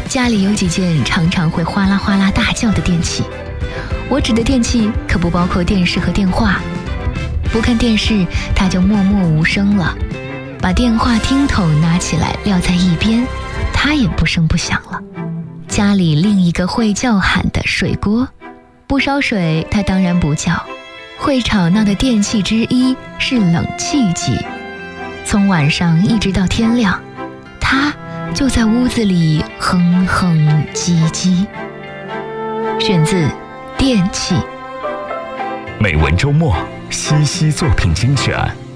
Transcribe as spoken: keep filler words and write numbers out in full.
家里有几件常常会哗啦哗啦大叫的电器。我指的电器可不包括电视和电话。不看电视，它就默默无声了；把电话听筒拿起来撂在一边，它也不声不响了。家里另一个会叫喊的水锅，不烧水它当然不叫。会吵闹的电器之一是冷气机，从晚上一直到天亮，它就在屋子里哼哼唧唧。选自电器。 美文周末西西作品精选。